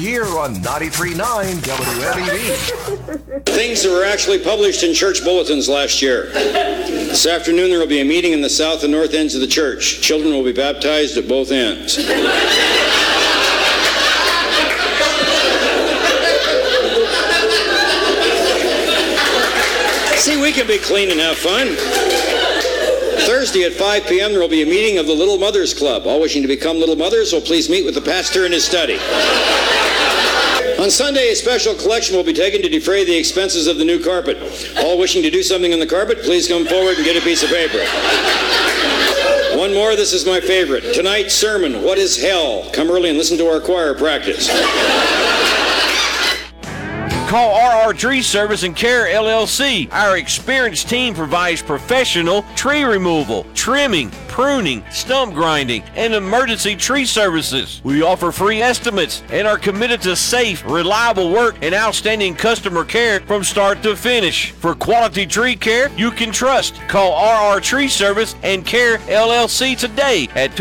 Here on 93.9 WMEV. Things that were actually published in church bulletins last year. This afternoon there will be a meeting in the south and north ends of the church. Children will be baptized at both ends. See, we can be clean and have fun. Thursday at 5 p.m. there will be a meeting of the Little Mothers Club. All wishing to become little mothers will please meet with the pastor in his study. On Sunday, a special collection will be taken to defray the expenses of the new carpet. All wishing to do something on the carpet, please come forward and get a piece of paper. One more, this is my favorite. Tonight's sermon, What is Hell? Come early and listen to our choir practice. Call RR Tree Service and Care LLC. Our experienced team provides professional tree removal, trimming, pruning, stump grinding, and emergency tree services. We offer free estimates and are committed to safe, reliable work and outstanding customer care from start to finish. For quality tree care you can trust, call RR Tree Service and Care LLC today at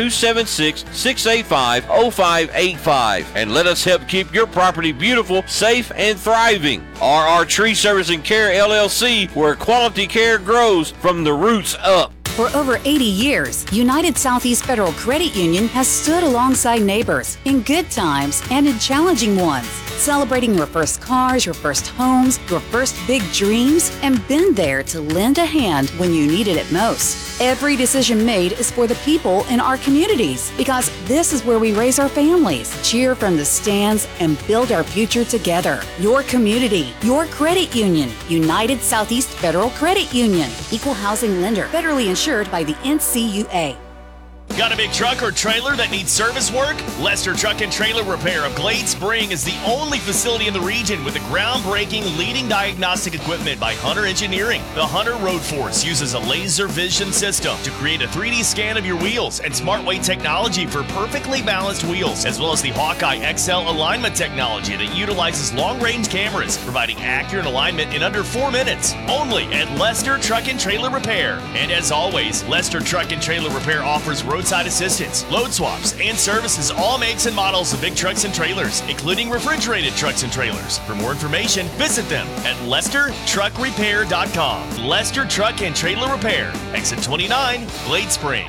276-685-0585 and let us help keep your property beautiful, safe, and thriving. RR Tree Service and Care LLC, where quality care grows from the roots up. For over 80 years, United Southeast Federal Credit Union has stood alongside neighbors in good times and in challenging ones, celebrating your first cars, your first homes, your first big dreams, and been there to lend a hand when you needed it most. Every decision made is for the people in our communities, because this is where we raise our families, cheer from the stands, and build our future together. Your community, your credit union, United Southeast Federal Credit Union, equal housing lender, federally insured by the NCUA. Got a big truck or trailer that needs service work? Lester Truck and Trailer Repair of Glade Spring is the only facility in the region with the groundbreaking leading diagnostic equipment by Hunter Engineering. The Hunter Road Force uses a laser vision system to create a 3D scan of your wheels and SmartWeight technology for perfectly balanced wheels, as well as the Hawkeye XL alignment technology that utilizes long-range cameras, providing accurate alignment in under 4 minutes. Only at Lester Truck and Trailer Repair. And as always, Lester Truck and Trailer Repair offers roadside assistance, load swaps, and services all makes and models of big trucks and trailers, including refrigerated trucks and trailers. For more information, visit them at LesterTruckRepair.com. Lester Truck and Trailer Repair, exit 29, Glade Spring.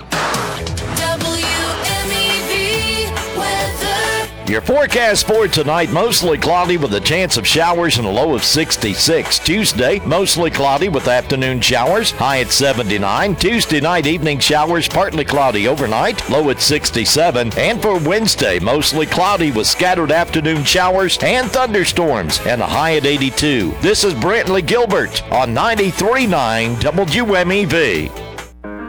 WMEV weather. Your forecast for tonight, mostly cloudy with a chance of showers and a low of 66. Tuesday, mostly cloudy with afternoon showers, high at 79. Tuesday night, evening showers, partly cloudy overnight, low at 67. And for Wednesday, mostly cloudy with scattered afternoon showers and thunderstorms, and a high at 82. This is Brantley Gilbert on 93.9 WMEV.